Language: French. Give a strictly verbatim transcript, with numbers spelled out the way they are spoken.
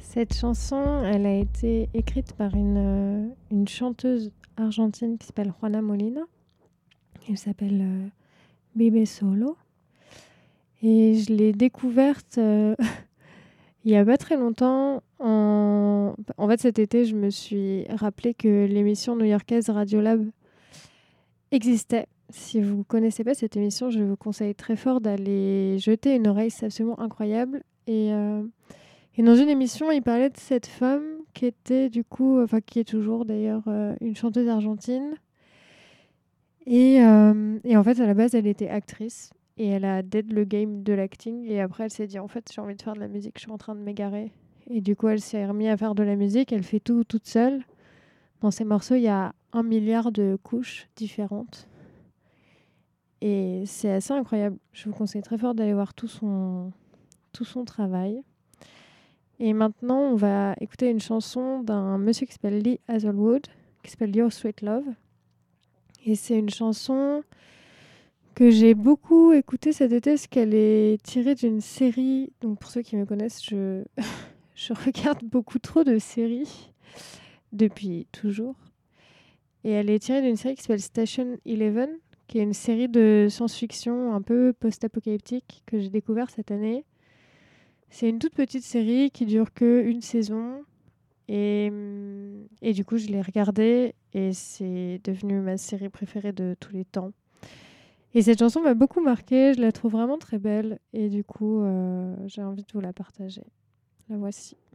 Cette chanson, elle a été écrite par une, euh, une chanteuse argentine qui s'appelle Juana Molina. Elle s'appelle euh, Bebe Solo. Et je l'ai découverte euh, il n'y a pas très longtemps. En... en fait, cet été, je me suis rappelé que l'émission new-yorkaise Radiolab existait. Si vous ne connaissez pas cette émission, je vous conseille très fort d'aller jeter une oreille. C'est absolument incroyable. Et... Euh... Et dans une émission, il parlait de cette femme qui était du coup, enfin qui est toujours d'ailleurs euh, une chanteuse argentine. Et, euh, et en fait, à la base, elle était actrice. Et elle a dead le game de l'acting. Et après, elle s'est dit, en fait, j'ai envie de faire de la musique, je suis en train de m'égarer. Et du coup, elle s'est remise à faire de la musique. Elle fait tout toute seule. Dans ses morceaux, il y a un milliard de couches différentes. Et c'est assez incroyable. Je vous conseille très fort d'aller voir tout son, tout son travail. Et maintenant, on va écouter une chanson d'un monsieur qui s'appelle Lee Hazelwood, qui s'appelle Your Sweet Love. Et c'est une chanson que j'ai beaucoup écoutée cet été, parce qu'elle est tirée d'une série. Donc pour ceux qui me connaissent, je, je regarde beaucoup trop de séries, depuis toujours. Et elle est tirée d'une série qui s'appelle Station Eleven, qui est une série de science-fiction un peu post-apocalyptique que j'ai découvert cette année. C'est une toute petite série qui dure qu'une saison. Et, et du coup, je l'ai regardée et c'est devenu ma série préférée de tous les temps. Et cette chanson m'a beaucoup marquée, je la trouve vraiment très belle. Et du coup, euh, j'ai envie de vous la partager. La voici.